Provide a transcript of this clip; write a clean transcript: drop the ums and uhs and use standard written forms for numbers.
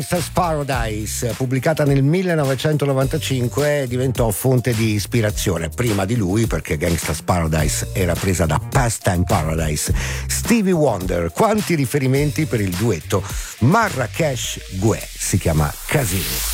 Gangsta's Paradise, pubblicata nel 1995, diventò fonte di ispirazione prima di lui, perché Gangsta's Paradise era presa da Pastime Paradise. Stevie Wonder, quanti riferimenti per il duetto Marrakesh Gue, si chiama Casino.